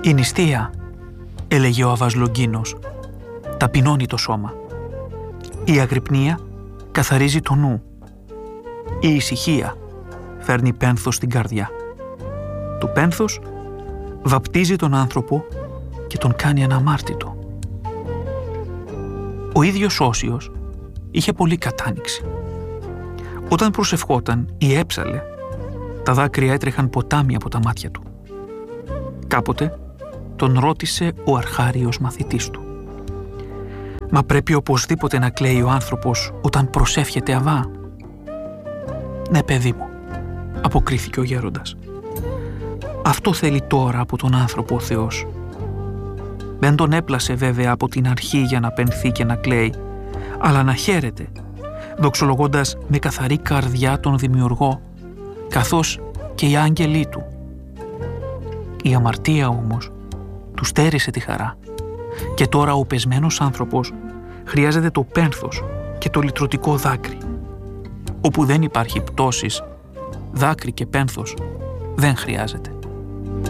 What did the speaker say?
«Η νηστεία», έλεγε ο Αββάς Λογκίνος, «ταπεινώνει το σώμα. Η αγρυπνία καθαρίζει το νου. Η ησυχία φέρνει πένθος στην καρδιά. Το πένθος βαπτίζει τον άνθρωπο και τον κάνει αναμάρτητο». Ο ίδιος Όσιος είχε πολύ κατάνοιξη. Όταν προσευχόταν ή έψαλε, τα δάκρυα έτρεχαν ποτάμι από τα μάτια του. Κάποτε τον ρώτησε ο αρχάριος μαθητής του: «Μα πρέπει οπωσδήποτε να κλαίει ο άνθρωπος όταν προσεύχεται Αββά?» «Ναι, παιδί μου», αποκρίθηκε ο γέροντας. «Αυτό θέλει τώρα από τον άνθρωπο ο Θεός. Δεν τον έπλασε βέβαια από την αρχή για να πενθεί και να κλαίει, αλλά να χαίρεται, δοξολογώντας με καθαρή καρδιά τον Δημιουργό, καθώς και οι άγγελοι του. Η αμαρτία όμως του στέρισε τη χαρά και τώρα ο πεσμένος άνθρωπος χρειάζεται το πένθος και το λυτρωτικό δάκρυ. Όπου δεν υπάρχει πτώσης, δάκρυ και πένθος δεν χρειάζεται».